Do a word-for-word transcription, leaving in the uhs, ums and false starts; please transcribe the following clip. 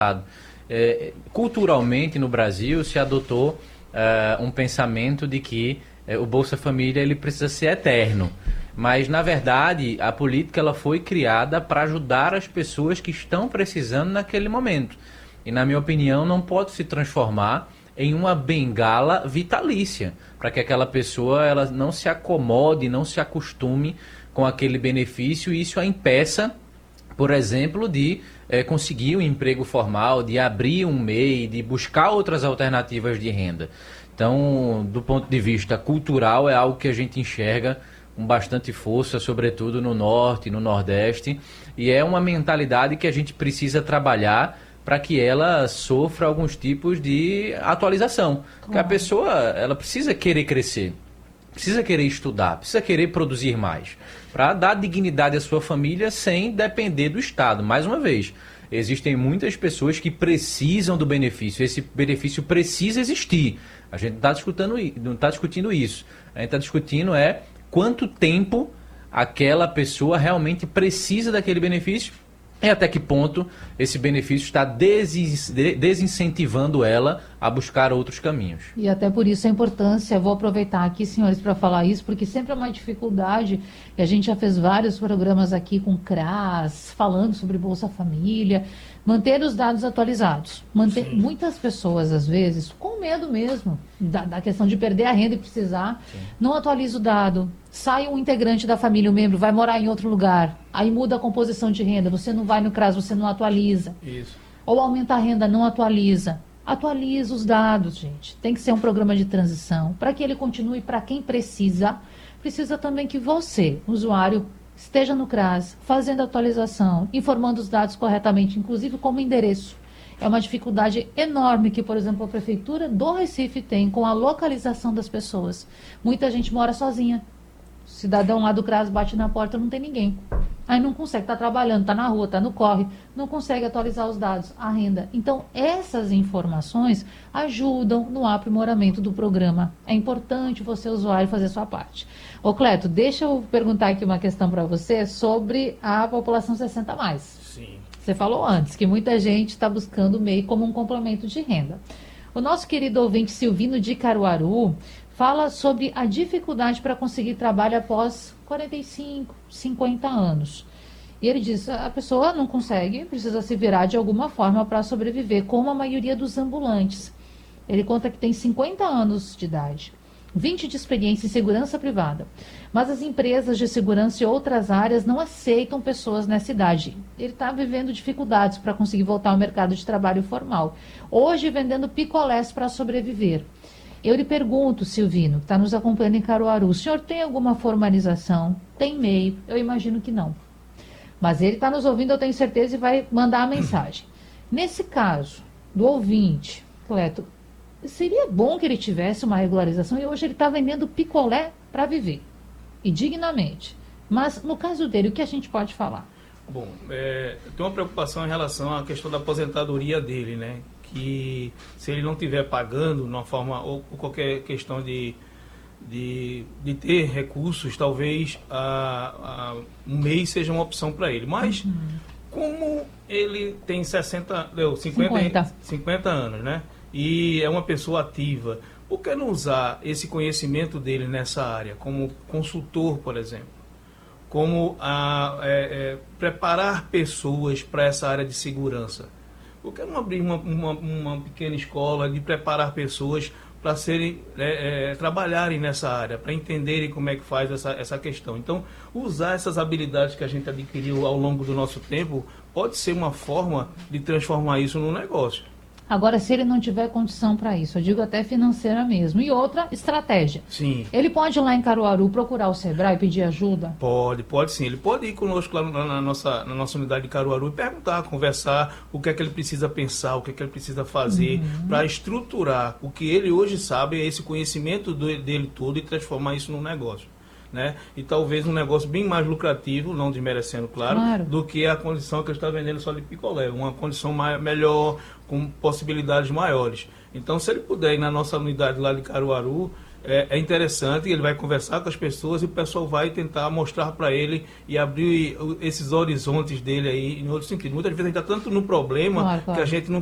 É, culturalmente no Brasil se adotou é, um pensamento de que é, o Bolsa Família ele precisa ser eterno, mas na verdade a política ela foi criada para ajudar as pessoas que estão precisando naquele momento e, na minha opinião, não pode se transformar em uma bengala vitalícia para que aquela pessoa ela não se acomode, não se acostume com aquele benefício e isso a impeça, por exemplo, de é, conseguir um emprego formal, de abrir um M E I, de buscar outras alternativas de renda. Então, do ponto de vista cultural, é algo que a gente enxerga com bastante força, sobretudo no Norte, no Nordeste, e é uma mentalidade que a gente precisa trabalhar para que ela sofra alguns tipos de atualização. Claro. Porque a pessoa ela precisa querer crescer, precisa querer estudar, precisa querer produzir mais, para dar dignidade à sua família sem depender do Estado. Mais uma vez, existem muitas pessoas que precisam do benefício, esse benefício precisa existir. A gente não está discutindo, não está discutindo isso, a gente está discutindo é quanto tempo aquela pessoa realmente precisa daquele benefício e até que ponto esse benefício está desincentivando ela a buscar outros caminhos. E até por isso a importância, vou aproveitar aqui, senhores, para falar isso, porque sempre é uma dificuldade, e a gente já fez vários programas aqui com C R A S, falando sobre Bolsa Família, manter os dados atualizados. Manter, muitas pessoas, às vezes, com medo mesmo da, da questão de perder a renda e precisar, Sim. não atualiza o dado, sai um integrante da família, um membro, vai morar em outro lugar, aí muda a composição de renda, você não vai no C R A S, você não atualiza. Isso. Ou aumenta a renda, não atualiza. Atualiza os dados, gente. Tem que ser um programa de transição. Para que ele continue, para quem precisa, precisa também que você, usuário, esteja no C R A S, fazendo a atualização, informando os dados corretamente, inclusive como endereço. É uma dificuldade enorme que, por exemplo, a Prefeitura do Recife tem com a localização das pessoas. Muita gente mora sozinha. O cidadão lá do C R A S bate na porta, não tem ninguém. Aí não consegue, está trabalhando, está na rua, está no corre, não consegue atualizar os dados, a renda. Então, essas informações ajudam no aprimoramento do programa. É importante você, usuário, fazer a sua parte. Ô, Cleto, deixa eu perguntar aqui uma questão para você sobre a população sessenta a mais. Sim. Você falou antes que muita gente está buscando o M E I como um complemento de renda. O nosso querido ouvinte Silvino de Caruaru fala sobre a dificuldade para conseguir trabalho após quarenta e cinco, cinquenta anos. E ele diz, a pessoa não consegue, precisa se virar de alguma forma para sobreviver, como a maioria dos ambulantes. Ele conta que tem cinquenta anos de idade, vinte de experiência em segurança privada, mas as empresas de segurança e outras áreas não aceitam pessoas nessa idade. Ele está vivendo dificuldades para conseguir voltar ao mercado de trabalho formal. Hoje, vendendo picolés para sobreviver. Eu lhe pergunto, Silvino, que está nos acompanhando em Caruaru, o senhor tem alguma formalização? Tem M E I? Eu imagino que não. Mas ele está nos ouvindo, eu tenho certeza, e vai mandar a mensagem. Nesse caso, do ouvinte, Cleto, seria bom que ele tivesse uma regularização e hoje ele está vendendo picolé para viver, e dignamente. Mas, no caso dele, o que a gente pode falar? Bom, é, eu tenho uma preocupação em relação à questão da aposentadoria dele, né? Que se ele não estiver pagando, numa forma, ou qualquer questão de, de, de ter recursos, talvez a, a, um M E I seja uma opção para ele. Mas, uhum. como ele tem sessenta, não, cinquenta, cinquenta. cinquenta anos, né? E é uma pessoa ativa, por que não usar esse conhecimento dele nessa área, como consultor, por exemplo? Como a, é, é, preparar pessoas para essa área de segurança? Por que não abrir uma, uma, uma pequena escola de preparar pessoas para serem é, é, trabalharem nessa área, para entenderem como é que faz essa, essa questão? Então, usar essas habilidades que a gente adquiriu ao longo do nosso tempo pode ser uma forma de transformar isso num negócio. Agora, se ele não tiver condição para isso, eu digo até financeira mesmo. E outra, estratégia. Sim. Ele pode ir lá em Caruaru procurar o Sebrae e pedir ajuda? Pode, pode sim. Ele pode ir conosco lá na nossa, na nossa unidade de Caruaru e perguntar, conversar o que é que ele precisa pensar, o que é que ele precisa fazer uhum. para estruturar o que ele hoje sabe, é esse conhecimento do, dele todo e transformar isso num negócio. Né? E talvez um negócio bem mais lucrativo, não desmerecendo, claro, claro, do que a condição que ele está vendendo só de picolé. Uma condição mais, melhor, com possibilidades maiores. Então, se ele puder ir na nossa unidade lá de Caruaru, é, é interessante, ele vai conversar com as pessoas e o pessoal vai tentar mostrar para ele e abrir esses horizontes dele aí em outro sentido. Muitas vezes a gente está tanto no problema Claro, claro. que a gente não